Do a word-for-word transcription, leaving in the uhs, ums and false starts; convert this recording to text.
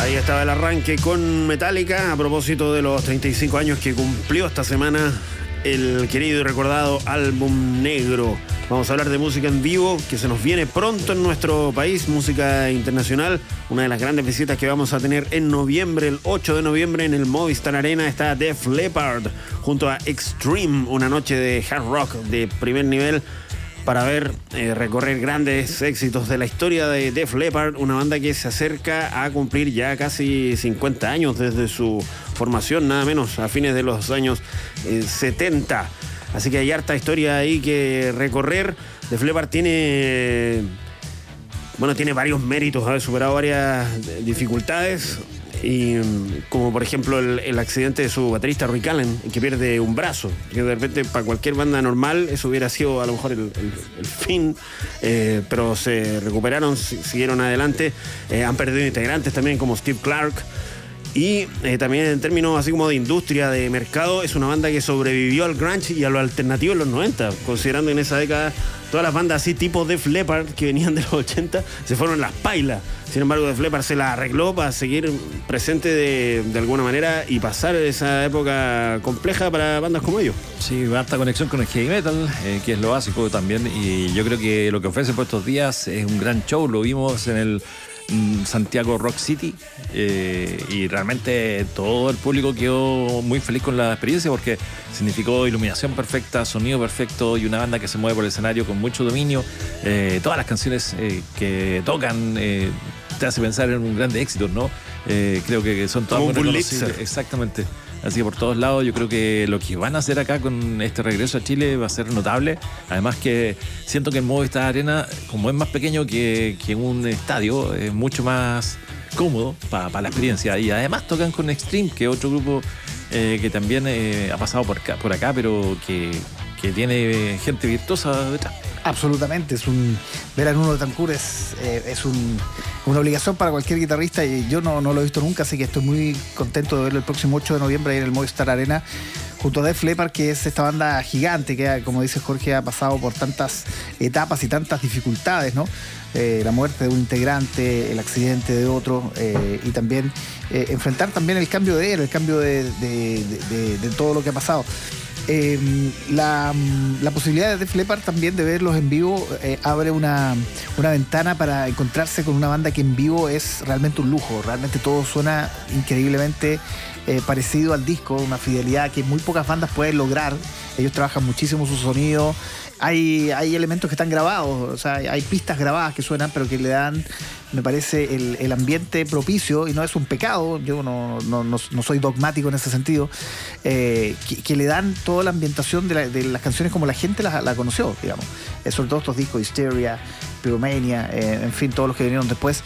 Ahí estaba el arranque con Metallica a propósito de los treinta y cinco años que cumplió esta semana el querido y recordado Álbum Negro. Vamos a hablar de música en vivo que se nos viene pronto en nuestro país, música internacional. Una de las grandes visitas que vamos a tener en noviembre, el ocho de noviembre en el Movistar Arena, está Def Leppard junto a Extreme, una noche de hard rock de primer nivel para ver eh, recorrer grandes éxitos de la historia de Def Leppard, una banda que se acerca a cumplir ya casi cincuenta años desde su formación, nada menos, a fines de los años eh, setenta. Así que hay harta historia ahí que recorrer. Def Leppard tiene, bueno, tiene varios méritos, haber superado varias dificultades. Y como por ejemplo el, el accidente de su baterista Rick Allen, que pierde un brazo, que de repente para cualquier banda normal eso hubiera sido a lo mejor el, el, el fin, eh, pero se recuperaron, siguieron adelante. Eh, han perdido integrantes también como Steve Clark. Y eh, también en términos así como de industria, de mercado, es una banda que sobrevivió al grunge y a lo alternativo en los noventa, considerando en esa década todas las bandas así tipo Def Leppard que venían de los ochenta se fueron las pailas. Sin embargo, Def Leppard se la arregló para seguir presente de, de alguna manera y pasar esa época compleja para bandas como ellos. Sí, harta conexión con el heavy metal, eh, que es lo básico también, y yo creo que lo que ofrece por estos días es un gran show. Lo vimos en el Santiago Rock City, eh, y realmente todo el público quedó muy feliz con la experiencia porque significó iluminación perfecta, sonido perfecto y una banda que se mueve por el escenario con mucho dominio. Eh, todas las canciones eh, que tocan eh, te hace pensar en un grande éxito, ¿no? Eh, creo que son todas muy reconocibles. Exactamente. Así que por todos lados yo creo que lo que van a hacer acá con este regreso a Chile va a ser notable. Además que siento que el Movistar Arena, como es más pequeño que, que un estadio, es mucho más cómodo para pa la experiencia. Y además tocan con Extreme, que es otro grupo eh, que también eh, ha pasado por acá, por acá pero que, que tiene gente virtuosa detrás. Absolutamente, es un ver a Nuno Bettencourt es, eh, es un, una obligación para cualquier guitarrista y yo no, no lo he visto nunca, así que estoy muy contento de verlo el próximo ocho de noviembre en el Movistar Arena junto a Def Leppard, que es esta banda gigante que, como dice Jorge, ha pasado por tantas etapas y tantas dificultades, ¿no? Eh, la muerte de un integrante, el accidente de otro, eh, y también eh, enfrentar también el cambio de él, el cambio de, de, de, de, de todo lo que ha pasado. Eh, la, la posibilidad de Def Leppard también de verlos en vivo eh, abre una, una ventana para encontrarse con una banda que en vivo es realmente un lujo. Realmente todo suena increíblemente eh, parecido al disco, una fidelidad que muy pocas bandas pueden lograr. Ellos trabajan muchísimo su sonido. Hay, hay elementos que están grabados, o sea, hay pistas grabadas que suenan, pero que le dan, me parece, el, el ambiente propicio, y no es un pecado, yo no, no, no, no soy dogmático en ese sentido, eh, que, que le dan toda la ambientación de, la, de las canciones como la gente la, la conoció, digamos. Eh, sobre todo estos discos, Hysteria, Pyromania, eh, en fin, todos los que vinieron después.